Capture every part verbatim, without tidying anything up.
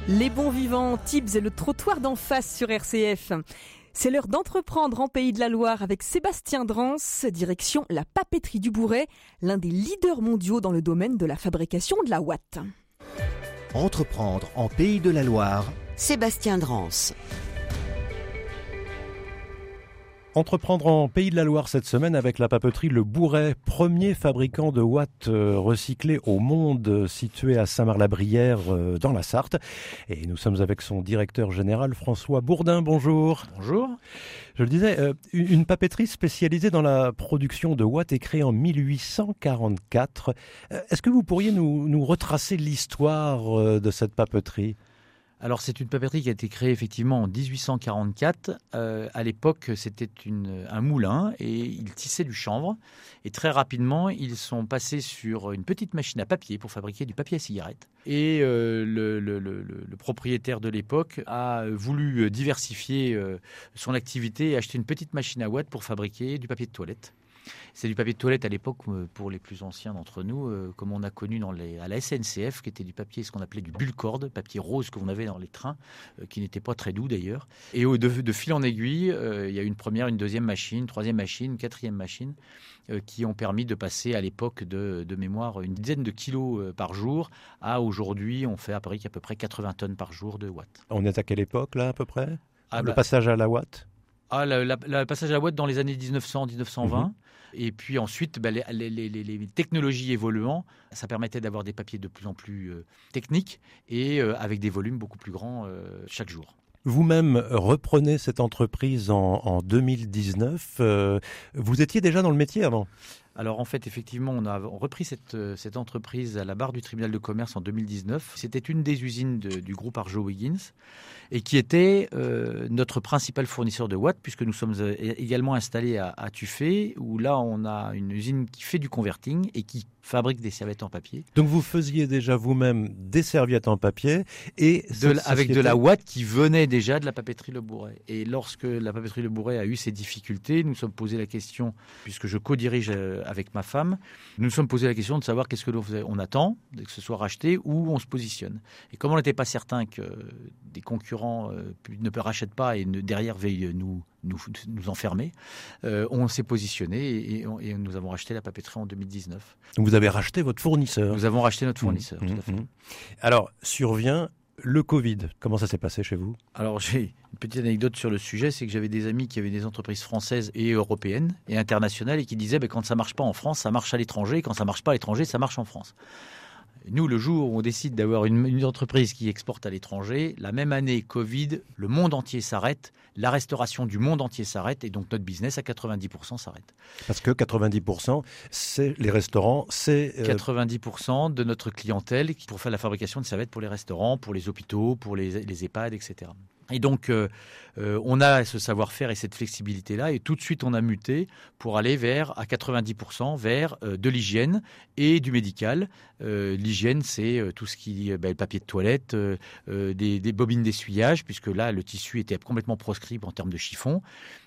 Les bons vivants, Tibbs et le trottoir d'en face sur R C F. C'est l'heure d'entreprendre en Pays de la Loire avec Sébastien Drance, direction la papeterie du Bourret, l'un des leaders mondiaux dans le domaine de la fabrication de la ouate. Entreprendre en Pays de la Loire, Sébastien Drance. Entreprendre en Pays de la Loire cette semaine avec la papeterie Le Bourret, premier fabricant de ouate recyclées au monde, situé à Saint-Marc-la-Brière dans la Sarthe. Et nous sommes avec son directeur général François Bourdin. Bonjour. Bonjour. Je le disais, une papeterie spécialisée dans la production de ouate est créée en mille huit cent quarante-quatre. Est-ce que vous pourriez nous, nous retracer l'histoire de cette papeterie ? Alors c'est une papeterie qui a été créée effectivement en dix-huit cent quarante-quatre. Euh, à l'époque, c'était une, un moulin et ils tissaient du chanvre. Et très rapidement, ils sont passés sur une petite machine à papier pour fabriquer du papier à cigarette. Et euh, le, le, le, le propriétaire de l'époque a voulu diversifier euh, son activité et acheter une petite machine à ouate pour fabriquer du papier de toilette. C'est du papier de toilette à l'époque, pour les plus anciens d'entre nous, euh, comme on a connu dans les, à la S N C F, qui était du papier, ce qu'on appelait du bulle-corde, papier rose que l'on avait dans les trains, euh, qui n'était pas très doux d'ailleurs. Et au, de, de fil en aiguille, euh, il y a eu une première, une deuxième machine, une troisième machine, une quatrième machine, euh, qui ont permis de passer à l'époque de, de mémoire une dizaine de kilos euh, par jour, à aujourd'hui, on fait à Paris à peu près quatre-vingts tonnes par jour de ouate. On est à quelle époque là à peu près ah, Le bah, passage à la ouate Ah, le passage à la ouate dans les années dix-neuf cents dix-neuf cent vingt. Mmh. Et puis ensuite, bah, les, les, les, les technologies évoluant, ça permettait d'avoir des papiers de plus en plus euh, techniques et euh, avec des volumes beaucoup plus grands euh, chaque jour. Vous-même reprenez cette entreprise en, en deux mille dix-neuf. Euh, vous étiez déjà dans le métier avant ? Alors en fait, effectivement, on a repris cette, cette entreprise à la barre du tribunal de commerce en deux mille dix-neuf. C'était une des usines de, du groupe Arjowiggins et qui était euh, notre principal fournisseur de ouate, puisque nous sommes également installés à, à Tuffet, où là on a une usine qui fait du converting et qui fabrique des serviettes en papier. Donc vous faisiez déjà vous-même des serviettes en papier et de, avec société... de la ouate qui venait déjà de la papeterie Le Bourret. Et lorsque la papeterie Le Bourret a eu ses difficultés, nous nous sommes posé la question, puisque je co-dirige avec ma femme, nous nous sommes posé la question de savoir qu'est-ce que l'on faisait. On attend que ce soit racheté ou on se positionne. Et comme on n'était pas certain que des concurrents euh, ne rachètent pas et ne, derrière veuillent nous, nous, nous enfermer, euh, on s'est positionné et, et, on, et nous avons racheté la papeterie en deux mille dix-neuf. Donc vous avez racheté votre fournisseur. Nous avons racheté notre fournisseur, mmh, tout à fait. Mmh. Alors, survient le Covid. Comment ça s'est passé chez vous ? Alors, j'ai une petite anecdote sur le sujet, c'est que j'avais des amis qui avaient des entreprises françaises et européennes et internationales et qui disaient bah, quand ça ne marche pas en France, ça marche à l'étranger, et quand ça ne marche pas à l'étranger, ça marche en France. Nous, le jour où on décide d'avoir une, une entreprise qui exporte à l'étranger, la même année, Covid, le monde entier s'arrête, la restauration du monde entier s'arrête et donc notre business à quatre-vingt-dix pour cent s'arrête. Parce que quatre-vingt-dix pour cent, c'est les restaurants, c'est... Euh... quatre-vingt-dix pour cent de notre clientèle pour faire la fabrication de serviettes pour les restaurants, pour les hôpitaux, pour les, les EHPAD, et cetera. Et donc, euh, euh, on a ce savoir-faire et cette flexibilité-là, et tout de suite, on a muté pour aller vers, à quatre-vingt-dix pour cent, vers euh, de l'hygiène et du médical. Euh, l'hygiène, c'est euh, tout ce qui est bah, le papier de toilette, euh, euh, des, des bobines d'essuyage, puisque là, le tissu était complètement proscrit en termes de chiffon,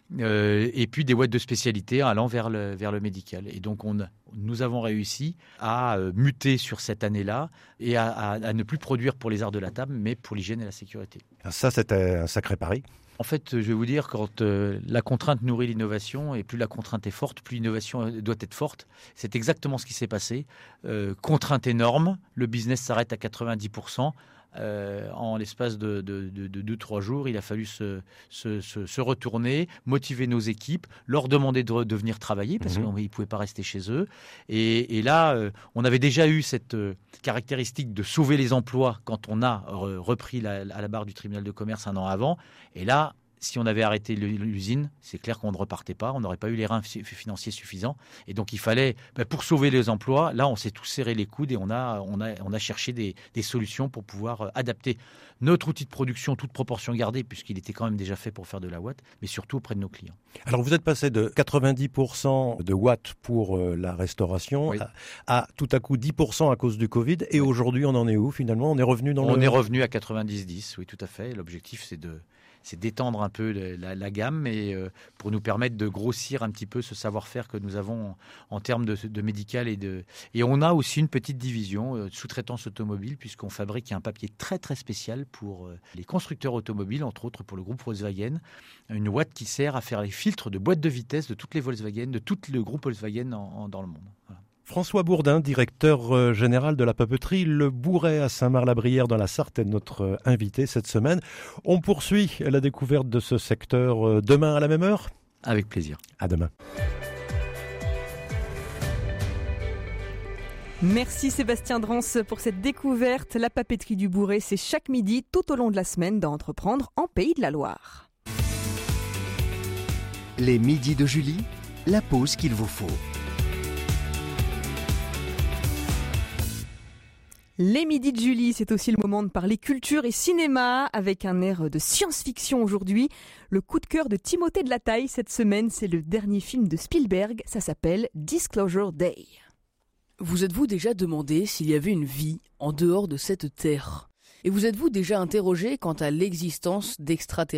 euh, et puis des ouates de spécialité allant vers le, vers le médical. Et donc, on, nous avons réussi à euh, muter sur cette année-là et à, à, à ne plus produire pour les arts de la table, mais pour l'hygiène et la sécurité. Ça, c'était un sacré pari. En fait, je vais vous dire, quand euh, la contrainte nourrit l'innovation, et plus la contrainte est forte, plus l'innovation doit être forte. C'est exactement ce qui s'est passé. Euh, contrainte énorme, le business s'arrête à quatre-vingt-dix pour cent. Euh, en l'espace de deux trois jours, il a fallu se, se, se, se retourner, motiver nos équipes, leur demander de, de venir travailler parce mmh. qu'ils ne pouvaient pas rester chez eux. Et, et là, euh, on avait déjà eu cette euh, caractéristique de sauver les emplois quand on a re, repris la, à la barre du tribunal de commerce un an avant. Et là, si on avait arrêté l'usine, c'est clair qu'on ne repartait pas, on n'aurait pas eu les reins financiers suffisants. Et donc il fallait, ben pour sauver les emplois, là on s'est tous serré les coudes et on a, on a, on a cherché des, des solutions pour pouvoir adapter notre outil de production, toute proportion gardée, puisqu'il était quand même déjà fait pour faire de la ouate, mais surtout auprès de nos clients. Alors vous êtes passé de quatre-vingt-dix pour cent de ouate pour euh, la restauration oui. à, à tout à coup dix pour cent à cause du Covid. Et oui. aujourd'hui on en est où finalement ? On est revenu dans on le... est revenu à quatre-vingt-dix dix, oui tout à fait. L'objectif c'est de... c'est d'étendre un peu la, la gamme et euh, pour nous permettre de grossir un petit peu ce savoir-faire que nous avons en, en termes de, de médical et de. Et on a aussi une petite division euh, sous-traitance automobile puisqu'on fabrique un papier très très spécial pour euh, les constructeurs automobiles, entre autres pour le groupe Volkswagen, une ouate qui sert à faire les filtres de boîte de vitesse de toutes les Volkswagen, de tout le groupe Volkswagen en, en, dans le monde. Voilà. François Bourdin, directeur général de la papeterie Le Bourret à Saint-Marc-la-Brière dans la Sarthe, est notre invité cette semaine. On poursuit la découverte de ce secteur demain à la même heure ? Avec plaisir. À demain. Merci Sébastien Drance pour cette découverte. La papeterie du Bourret, c'est chaque midi tout au long de la semaine dans Entreprendre en Pays de la Loire. Les midis de Julie, la pause qu'il vous faut. Les midis de Julie, c'est aussi le moment de parler culture et cinéma avec un air de science-fiction aujourd'hui. Le coup de cœur de Timothée de la Taille cette semaine, c'est le dernier film de Spielberg. Ça s'appelle Disclosure Day. Vous êtes-vous déjà demandé s'il y avait une vie en dehors de cette terre ? Et vous êtes-vous déjà interrogé quant à l'existence d'extraterrestres ?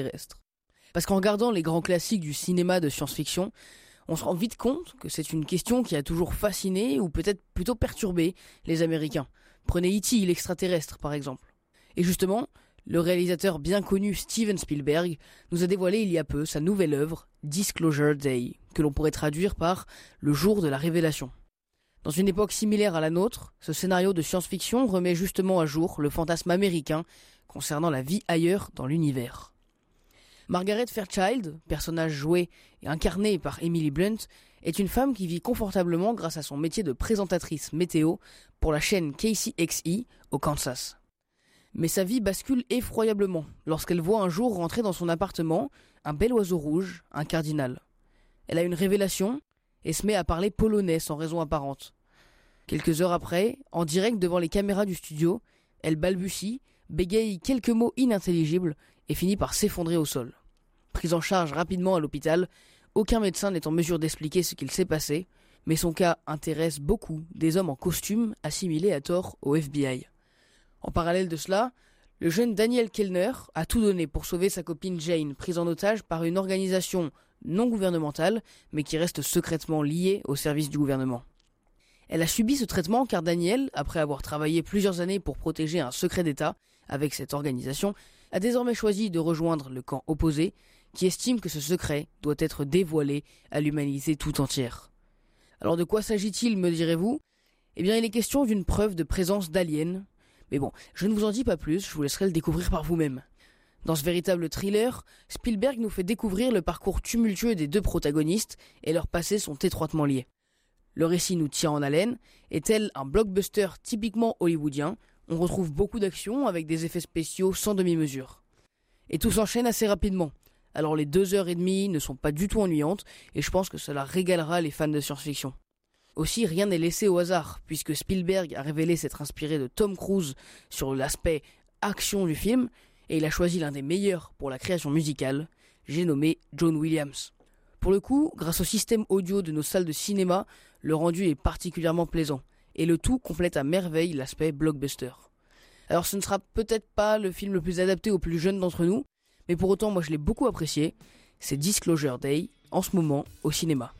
Parce qu'en regardant les grands classiques du cinéma de science-fiction, on se rend vite compte que c'est une question qui a toujours fasciné ou peut-être plutôt perturbé les Américains. Prenez E T, l'extraterrestre, par exemple. Et justement, le réalisateur bien connu Steven Spielberg nous a dévoilé il y a peu sa nouvelle œuvre, Disclosure Day, que l'on pourrait traduire par « le jour de la révélation ». Dans une époque similaire à la nôtre, ce scénario de science-fiction remet justement à jour le fantasme américain concernant la vie ailleurs dans l'univers. Margaret Fairchild, personnage joué et incarné par Emily Blunt, est une femme qui vit confortablement grâce à son métier de présentatrice météo pour la chaîne K C X E au Kansas. Mais sa vie bascule effroyablement lorsqu'elle voit un jour rentrer dans son appartement un bel oiseau rouge, un cardinal. Elle a une révélation et se met à parler polonais sans raison apparente. Quelques heures après, en direct devant les caméras du studio, elle balbutie, bégaye quelques mots inintelligibles et finit par s'effondrer au sol. Prise en charge rapidement à l'hôpital, aucun médecin n'est en mesure d'expliquer ce qu'il s'est passé, mais son cas intéresse beaucoup des hommes en costume assimilés à tort au F B I. En parallèle de cela, le jeune Daniel Kellner a tout donné pour sauver sa copine Jane, prise en otage par une organisation non gouvernementale, mais qui reste secrètement liée au service du gouvernement. Elle a subi ce traitement car Daniel, après avoir travaillé plusieurs années pour protéger un secret d'État avec cette organisation, a désormais choisi de rejoindre le camp opposé, qui estime que ce secret doit être dévoilé à l'humanité tout entière. Alors de quoi s'agit-il, me direz-vous ? Eh bien, il est question d'une preuve de présence d'aliens. Mais bon, je ne vous en dis pas plus, je vous laisserai le découvrir par vous-même. Dans ce véritable thriller, Spielberg nous fait découvrir le parcours tumultueux des deux protagonistes et leurs passés sont étroitement liés. Le récit nous tient en haleine, et tel un blockbuster typiquement hollywoodien, on retrouve beaucoup d'action avec des effets spéciaux sans demi-mesure. Et tout s'enchaîne assez rapidement. Alors les deux heures et demie ne sont pas du tout ennuyantes et je pense que cela régalera les fans de science-fiction. Aussi, rien n'est laissé au hasard, puisque Spielberg a révélé s'être inspiré de Tom Cruise sur l'aspect action du film et il a choisi l'un des meilleurs pour la création musicale, j'ai nommé John Williams. Pour le coup, grâce au système audio de nos salles de cinéma, le rendu est particulièrement plaisant et le tout complète à merveille l'aspect blockbuster. Alors ce ne sera peut-être pas le film le plus adapté aux plus jeunes d'entre nous, mais pour autant, moi je l'ai beaucoup apprécié. C'est Disclosure Day, en ce moment, au cinéma.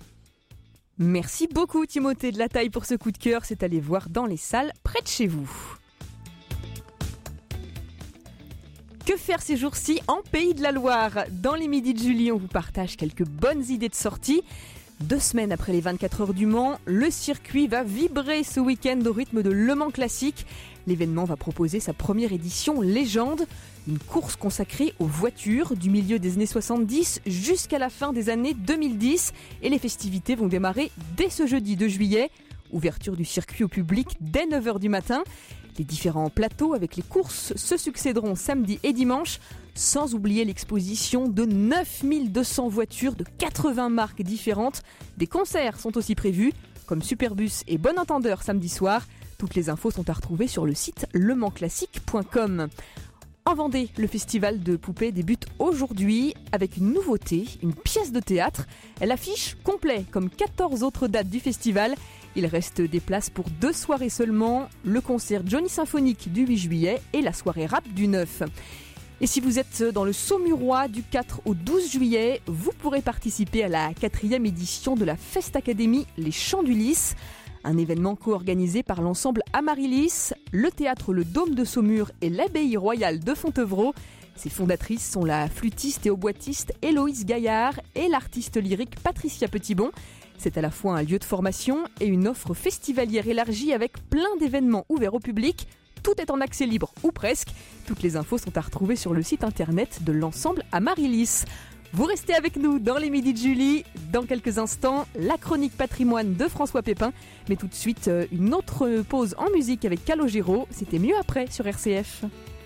Merci beaucoup Timothée de la Taille pour ce coup de cœur. C'est allé voir dans les salles près de chez vous. Que faire ces jours-ci en Pays de la Loire ? Dans les midis de Julie, on vous partage quelques bonnes idées de sortie. Deux semaines après les vingt-quatre heures du Mans, le circuit va vibrer ce week-end au rythme de Le Mans Classique. L'événement va proposer sa première édition Légende, une course consacrée aux voitures du milieu des années soixante-dix jusqu'à la fin des années deux mille dix. Et les festivités vont démarrer dès ce jeudi deux juillet. Ouverture du circuit au public dès neuf heures du matin. Les différents plateaux avec les courses se succéderont samedi et dimanche, sans oublier l'exposition de neuf mille deux cents voitures de quatre-vingts marques différentes. Des concerts sont aussi prévus, comme Superbus et Bon Entendeur samedi soir. Toutes les infos sont à retrouver sur le site le mans classique point com. En Vendée, le festival de poupées débute aujourd'hui avec une nouveauté, une pièce de théâtre. Elle affiche complet comme quatorze autres dates du festival. Il reste des places pour deux soirées seulement, le concert Johnny Symphonique du huit juillet et la soirée rap du neuf. Et si vous êtes dans le Saumurois du quatre au douze juillet, vous pourrez participer à la quatrième édition de la Fest Academy Les Chants d'Ulysse, un événement co-organisé par l'ensemble Amaryllis, le théâtre Le Dôme de Saumur et l'abbaye royale de Fontevraud. Ses fondatrices sont la flûtiste et oboïste Héloïse Gaillard et l'artiste lyrique Patricia Petitbon. C'est à la fois un lieu de formation et une offre festivalière élargie avec plein d'événements ouverts au public. Tout est en accès libre, ou presque. Toutes les infos sont à retrouver sur le site internet de l'ensemble Amaryllis. Vous restez avec nous dans les Midis de Julie. Dans quelques instants, la chronique patrimoine de François Pépin. Mais tout de suite, une autre pause en musique avec Calogero. C'était mieux après sur R C F.